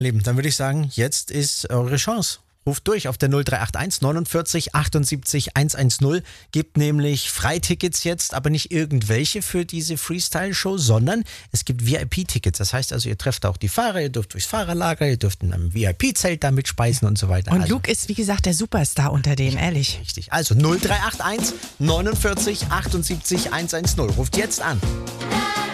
Leben, dann würde ich sagen, jetzt ist eure Chance. Ruft durch auf der 0381 49 78 110. Gibt nämlich Freitickets jetzt, aber nicht irgendwelche für diese Freestyle-Show, sondern es gibt VIP-Tickets. Das heißt also, ihr trefft auch die Fahrer, ihr dürft durchs Fahrerlager, ihr dürft in einem VIP-Zelt da mitspeisen und so weiter. Und also, Luke ist, wie gesagt, der Superstar unter denen, ehrlich. richtig. Also 0381 49 78 110. Ruft jetzt an.